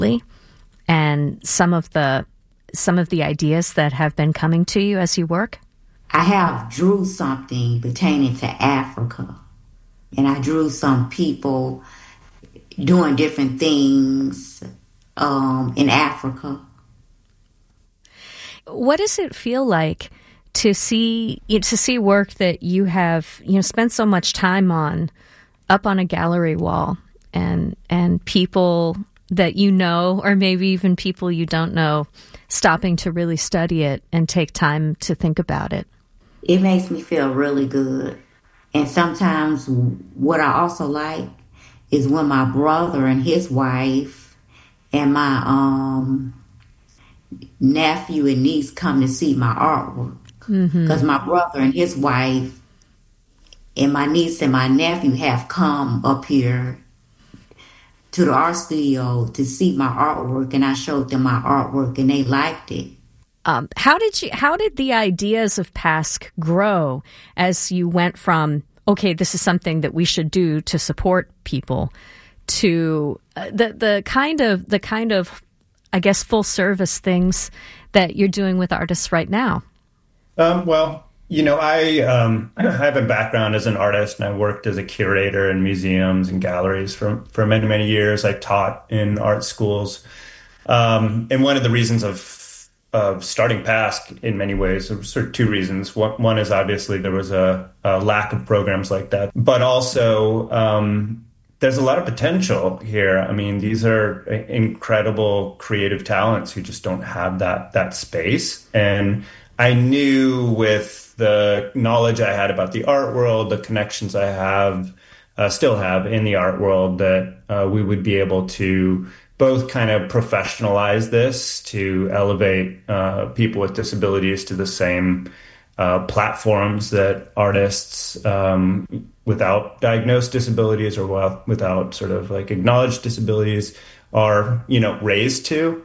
lately, and some of the ideas that have been coming to you as you work? I have drew something pertaining to Africa, and I drew some people doing different things in Africa. What does it feel like to see work that you have spent so much time on up on a gallery wall, and people that you know, or maybe even people you don't know, stopping to really study it and take time to think about it? It makes me feel really good. And sometimes what I also like is when my brother and his wife and my nephew and niece come to see my artwork. Because my brother and his wife and my niece and my nephew have come up here to the art studio to see my artwork, and I showed them my artwork and they liked it. How did the ideas of PASC grow as you went from, okay, this is something that we should do to support people, to the kind of I guess full service things that you're doing with artists right now? Well, I have a background as an artist, and I worked as a curator in museums and galleries for many, many years. I taught in art schools. And one of the reasons of starting PASC in many ways, there were sort of two reasons. One is obviously there was a lack of programs like that, but also there's a lot of potential here. I mean, these are incredible creative talents who just don't have that space. And I knew with the knowledge I had about the art world, the connections I have, still have in the art world, that we would be able to both kind of professionalize this to elevate people with disabilities to the same platforms that artists without diagnosed disabilities or without sort of like acknowledged disabilities are, raised to.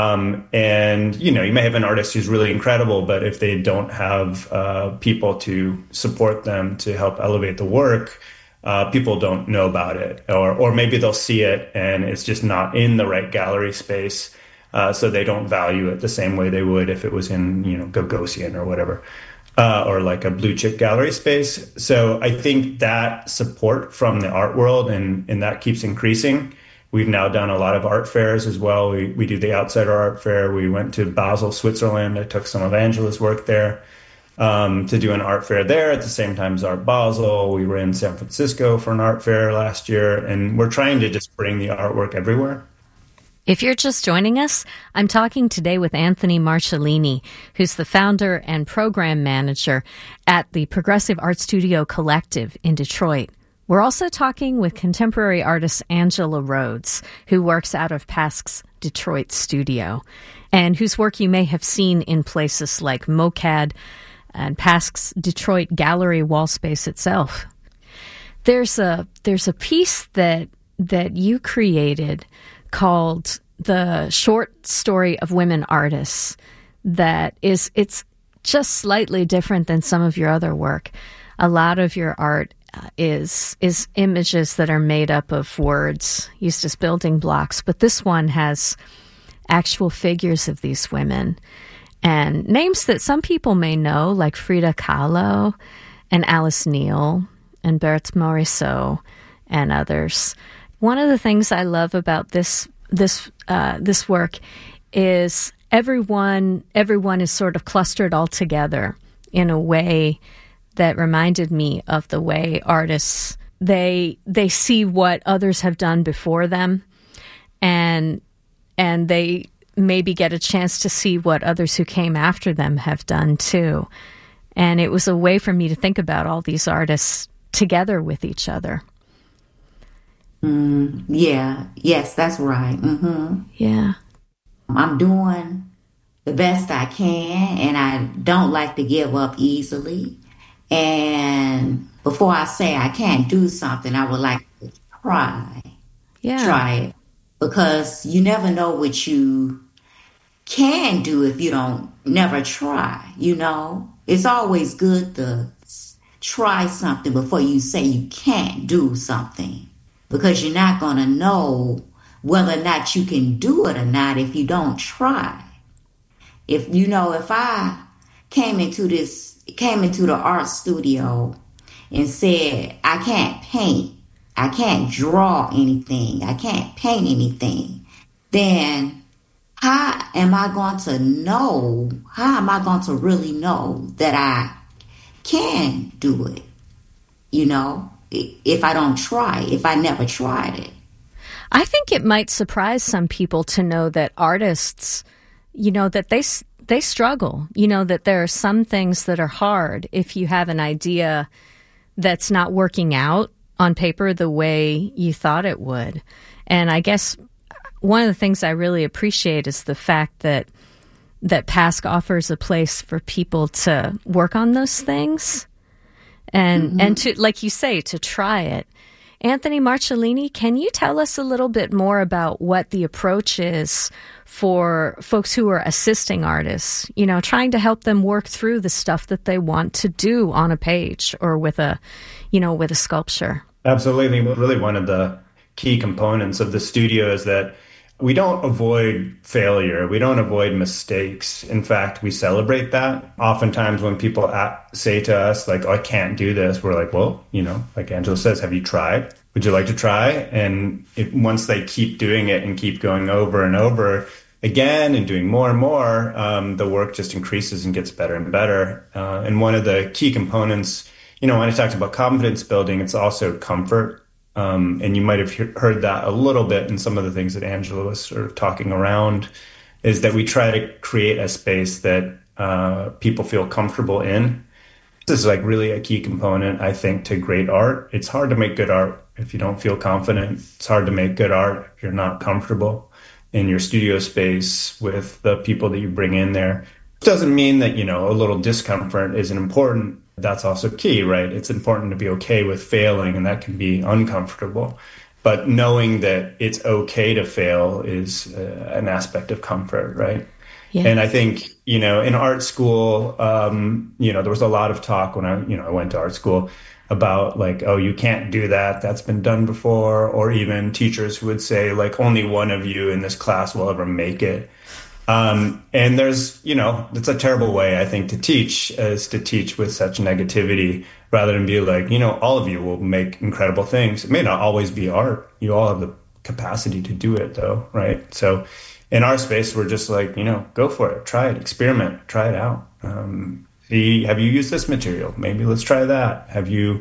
And, you may have an artist who's really incredible, but if they don't have people to support them to help elevate the work, people don't know about it, or maybe they'll see it and it's just not in the right gallery space. So they don't value it the same way they would if it was in, Gagosian or whatever, or like a blue chip gallery space. So I think that support from the art world and that keeps increasing. We've now done a lot of art fairs as well. We do the Outsider Art Fair. We went to Basel, Switzerland. I took some of Angela's work there to do an art fair there at the same time as Art Basel. We were in San Francisco for an art fair last year, and we're trying to just bring the artwork everywhere. If you're just joining us, I'm talking today with Anthony Marcellini, who's the founder and program manager at the Progressive Art Studio Collective in Detroit. We're also talking with contemporary artist Angela Rhodes, who works out of PASC's Detroit studio, and whose work you may have seen in places like MOCAD and PASC's Detroit gallery wall space itself. There's a piece that you created called The Short Story of Women Artists it's just slightly different than some of your other work. A lot of your art is images that are made up of words used as building blocks, but this one has actual figures of these women and names that some people may know, like Frida Kahlo and Alice Neal and Berthe Morisot and others. One of the things I love about this work is everyone is sort of clustered all together in a way that reminded me of the way artists, they see what others have done before them, and they maybe get a chance to see what others who came after them have done too. And it was a way for me to think about all these artists together with each other. Yes, that's right. Yeah. I'm doing the best I can, and I don't like to give up easily. And before I say I can't do something, I would like to try. Yeah. Try it. Because you never know what you can do if you don't never try, It's always good to try something before you say you can't do something. Because you're not going to know whether or not you can do it or not if you don't try. If I came into the art studio and said, I can't paint, I can't draw anything, I can't paint anything, then how am I going to really know that I can do it? If I don't try, if I never tried it. I think it might surprise some people to know that artists, that they struggle, that there are some things that are hard if you have an idea that's not working out on paper the way you thought it would. And I guess one of the things I really appreciate is the fact that PASC offers a place for people to work on those things and to, like you say, to try it. Anthony Marcellini, can you tell us a little bit more about what the approach is for folks who are assisting artists, trying to help them work through the stuff that they want to do on a page or with a sculpture? Absolutely. Really, one of the key components of the studio is that we don't avoid failure. We don't avoid mistakes. In fact, we celebrate that. Oftentimes when people say to us, like, oh, I can't do this, we're like, well, like Angela says, have you tried? Would you like to try? And once they keep doing it and keep going over and over again and doing more and more, the work just increases and gets better and better. And one of the key components, when I talked about confidence building, it's also comfort. And you might have heard that a little bit in some of the things that Angela was sort of talking around, is that we try to create a space that people feel comfortable in. This is like really a key component, I think, to great art. It's hard to make good art if you don't feel confident. It's hard to make good art if you're not comfortable in your studio space with the people that you bring in there. It doesn't mean that, a little discomfort isn't important. That's also key, right? It's important to be okay with failing, and that can be uncomfortable. But knowing that it's okay to fail is an aspect of comfort, right? Yeah. And I think, in art school, there was a lot of talk when I went to art school about like, oh, you can't do that. That's been done before. Or even teachers who would say like, only one of you in this class will ever make it. And there's, it's a terrible way, I think, to teach, is to teach with such negativity rather than be like, all of you will make incredible things. It may not always be art. You all have the capacity to do it, though, right? So in our space, we're just like, go for it. Try it. Experiment. Try it out. Have you used this material? Maybe let's try that. Have you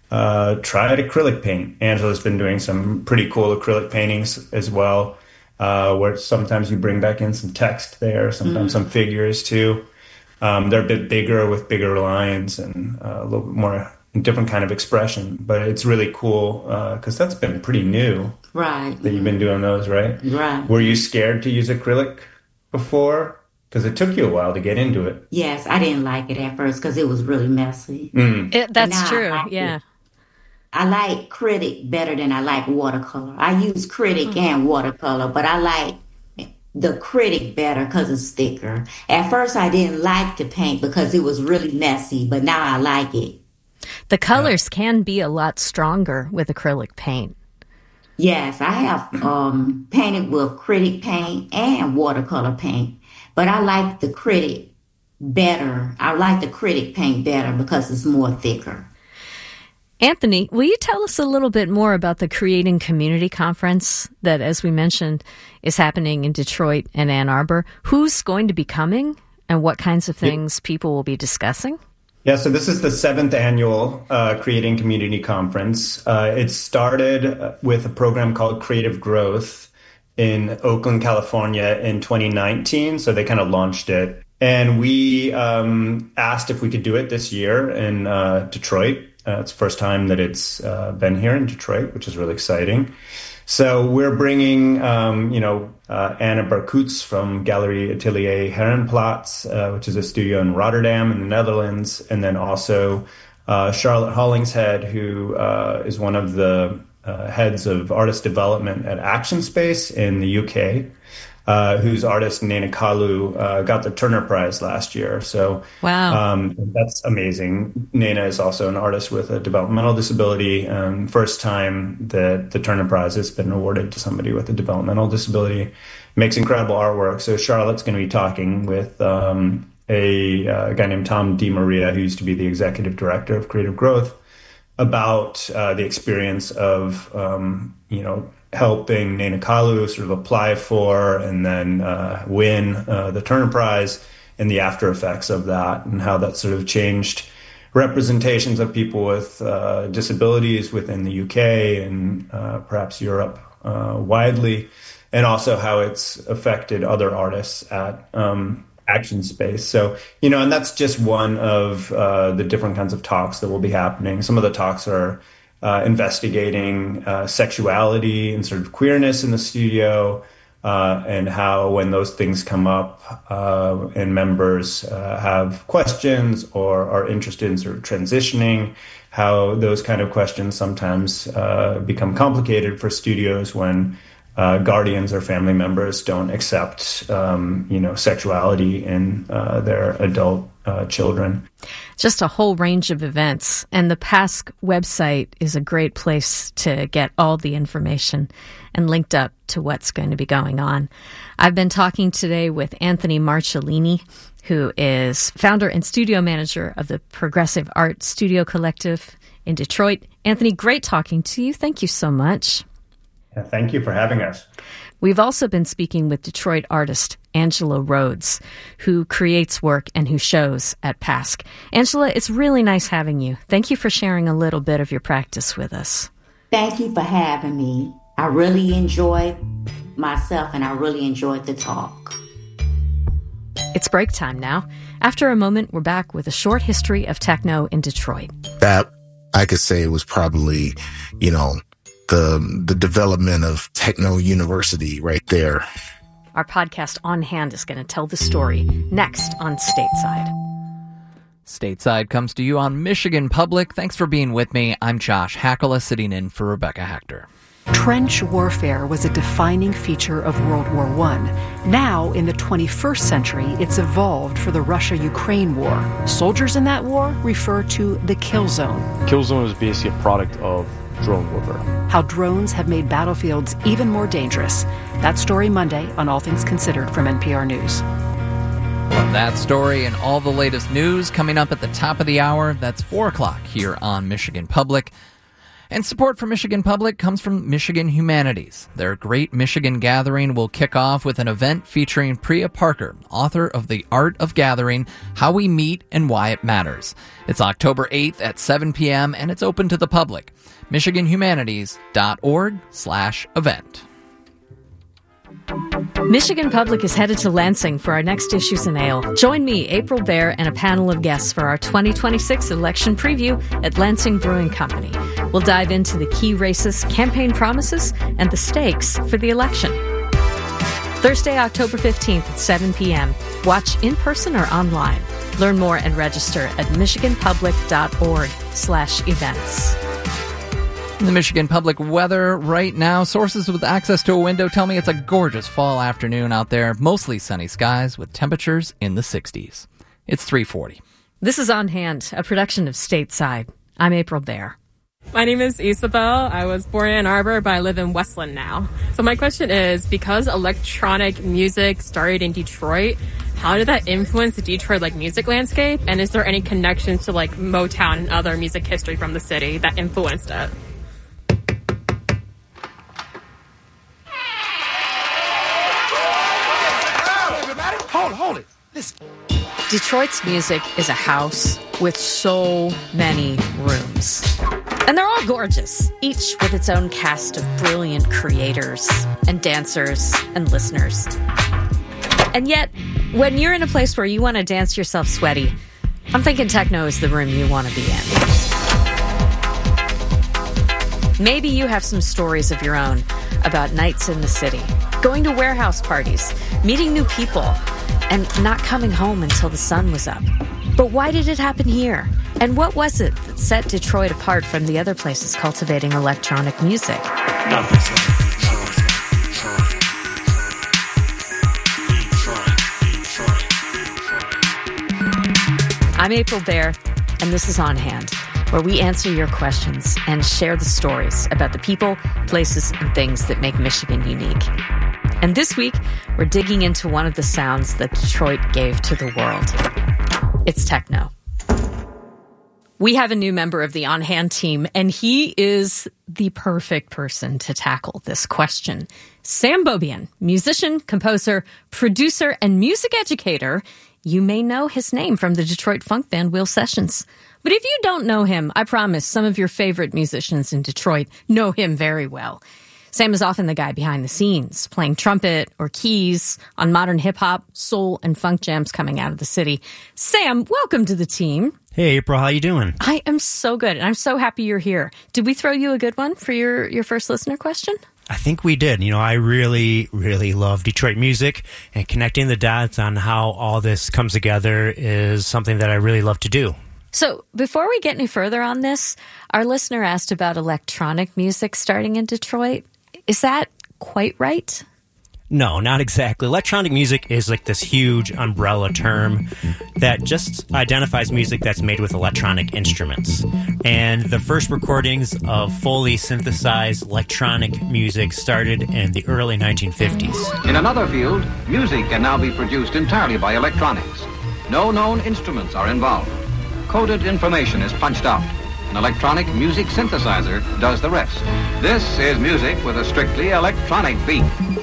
tried acrylic paint? Angela's been doing some pretty cool acrylic paintings as well. Where sometimes you bring back in some text there, sometimes some figures too. They're a bit bigger with bigger lines and a little bit more different kind of expression. But it's really cool because that's been pretty new. Right. That you've been doing those, right? Right. Were you scared to use acrylic before? Because it took you a while to get into it. Yes, I didn't like it at first because it was really messy. That's true, yeah. I like Critic better than I like watercolor. I use Critic and watercolor, but I like the Critic better because it's thicker. At first, I didn't like to paint because it was really messy, but now I like it. The colors can be a lot stronger with acrylic paint. Yes, I have painted with Critic paint and watercolor paint, but I like the Critic better. I like the Critic paint better because it's more thicker. Anthony, will you tell us a little bit more about the Creating Community Conference that, as we mentioned, is happening in Detroit and Ann Arbor? Who's going to be coming and what kinds of things people will be discussing? Yeah, so this is the 7th annual Creating Community Conference. It started with a program called Creative Growth in Oakland, California in 2019. So they kind of launched it. And we asked if we could do it this year in Detroit. It's the first time that it's been here in Detroit, which is really exciting. So we're bringing, Anna Barkoots from Galerie Atelier Herrenplatz, which is a studio in Rotterdam in the Netherlands, and then also Charlotte Hollingshead, who is one of the heads of artist development at Action Space in the UK. whose artist Nena Kalu got the Turner Prize last year. So wow, that's amazing. Nena is also an artist with a developmental disability. First time that the Turner Prize has been awarded to somebody with a developmental disability. Makes incredible artwork. So Charlotte's going to be talking with a guy named Tom DiMaria, who used to be the executive director of Creative Growth, about the experience of, helping Nena Kalu sort of apply for and then win the Turner Prize and the after effects of that, and how that sort of changed representations of people with disabilities within the UK and perhaps Europe widely, and also how it's affected other artists at Action Space. So, and that's just one of the different kinds of talks that will be happening. Some of the talks are investigating sexuality and sort of queerness in the studio, and how when those things come up and members have questions or are interested in sort of transitioning, how those kind of questions sometimes become complicated for studios when guardians or family members don't accept, sexuality in their adult children. Just a whole range of events. And the PASC website is a great place to get all the information and linked up to what's going to be going on. I've been talking today with Anthony Marcellini, who is founder and studio manager of the Progressive Art Studio Collective in Detroit. Anthony, great talking to you. Thank you so much. Thank you for having us. We've also been speaking with Detroit artist Angela Rhodes, who creates work and who shows at PASC. Angela, it's really nice having you. Thank you for sharing a little bit of your practice with us. Thank you for having me. I really enjoyed myself, and I really enjoyed the talk. It's break time now. After a moment, we're back with a short history of techno in Detroit. That, I could say, was probably, the development of Techno University right there. Our podcast On Hand is going to tell the story next on Stateside. Stateside comes to you on Michigan Public. Thanks for being with me. I'm Josh Hakala, sitting in for Rebecca Hector. Trench warfare was a defining feature of World War I. Now, in the 21st century, it's evolved for the Russia-Ukraine war. Soldiers in that war refer to the kill zone. Kill zone is basically a product of drone warfare. How drones have made battlefields even more dangerous. That story Monday on All Things Considered from NPR News. Love that story and all the latest news coming up at the top of the hour. That's 4 o'clock here on Michigan Public. And support for Michigan Public comes from Michigan Humanities. Their Great Michigan Gathering will kick off with an event featuring Priya Parker, author of The Art of Gathering, How We Meet and Why It Matters. It's October 8th at 7 p.m. and it's open to the public. MichiganHumanities.org/event. Michigan Public is headed to Lansing for our next Issues and Ale. Join me, April Baer, and a panel of guests for our 2026 election preview at Lansing Brewing Company. We'll dive into the key races, campaign promises, and the stakes for the election. Thursday, October 15th at 7 p.m. Watch in person or online. Learn more and register at michiganpublic.org/events. The Michigan Public weather right now. Sources with access to a window tell me it's a gorgeous fall afternoon out there. Mostly sunny skies with temperatures in the 60s. It's 3:40. This is On Hand, a production of Stateside. I'm April Baer. My name is Isabel. I was born in Ann Arbor, but I live in Westland now. So my question is, because electronic music started in Detroit, how did that influence the Detroit music landscape? And is there any connection to Motown and other music history from the city that influenced it? Hold it. Listen. Detroit's music is a house with so many rooms. And they're all gorgeous, each with its own cast of brilliant creators and dancers and listeners. And yet, when you're in a place where you want to dance yourself sweaty, I'm thinking techno is the room you want to be in. Maybe you have some stories of your own about nights in the city, going to warehouse parties, meeting new people, and not coming home until the sun was up. But why did it happen here? And what was it that set Detroit apart from the other places cultivating electronic music? I'm April Baer, and this is On Hand, where we answer your questions and share the stories about the people, places, and things that make Michigan unique. And this week, we're digging into one of the sounds that Detroit gave to the world. It's techno. We have a new member of the On Hand team, and he is the perfect person to tackle this question. Sam Beaubien, musician, composer, producer, and music educator. You may know his name from the Detroit funk band Wheel Sessions. But if you don't know him, I promise some of your favorite musicians in Detroit know him very well. Sam is often the guy behind the scenes, playing trumpet or keys on modern hip-hop, soul, and funk jams coming out of the city. Sam, welcome to the team. Hey, April, how you doing? I am so good, and I'm so happy you're here. Did we throw you a good one for your first listener question? I think we did. You know, I really, really love Detroit music, and connecting the dots on how all this comes together is something that I really love to do. So before we get any further on this, our listener asked about electronic music starting in Detroit. Is that quite right? No, not exactly. Electronic music is like this huge umbrella term that just identifies music that's made with electronic instruments. And the first recordings of fully synthesized electronic music started in the early 1950s. In another field, music can now be produced entirely by electronics. No known instruments are involved. Coded information is punched out. An electronic music synthesizer does the rest. This is music with a strictly electronic beat.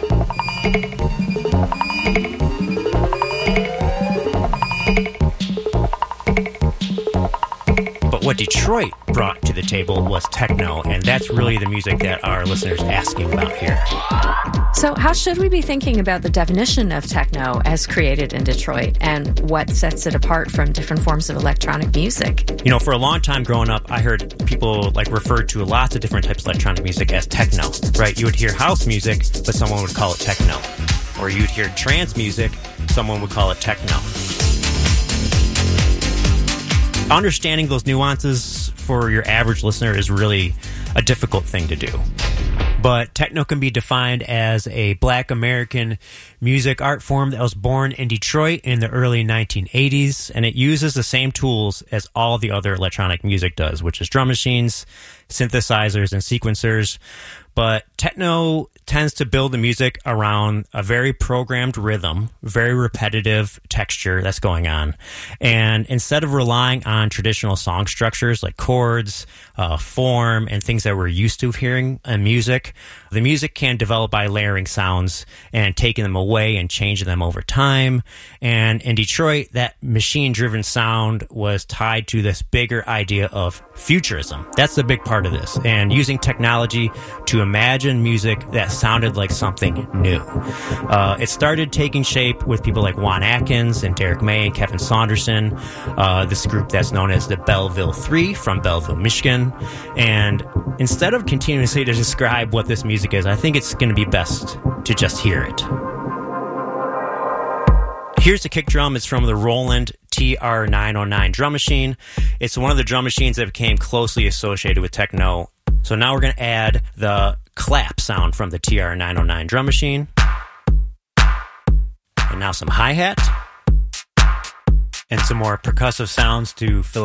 But what Detroit brought to the table was techno, and that's really the music that our listeners are asking about here. So how should we be thinking about the definition of techno as created in Detroit and what sets it apart from different forms of electronic music? You know, for a long time growing up, I heard people refer to lots of different types of electronic music as techno, right? You would hear house music, but someone would call it techno. Or you'd hear trance music, someone would call it techno. Understanding those nuances for your average listener is really a difficult thing to do. But techno can be defined as a Black American music art form that was born in Detroit in the early 1980s, and it uses the same tools as all the other electronic music does, which is drum machines, synthesizers, and sequencers. But techno tends to build the music around a very programmed rhythm, very repetitive texture that's going on. And instead of relying on traditional song structures like chords, form, and things that we're used to hearing in music, the music can develop by layering sounds and taking them away and changing them over time. And in Detroit, that machine-driven sound was tied to this bigger idea of futurism. That's the big part of this. And using technology to imagine music that sounded like something new. It started taking shape with people like Juan Atkins and Derek May and Kevin Saunderson, this group that's known as the Belleville Three from Belleville, Michigan. And instead of continuously to describe what this music is, I think it's going to be best to just hear it. Here's the kick drum. It's from the Roland TR-909 drum machine. It's one of the drum machines that became closely associated with techno. So now we're going to add the clap sound from the TR-909 drum machine. And now some hi-hat. And some more percussive sounds to fill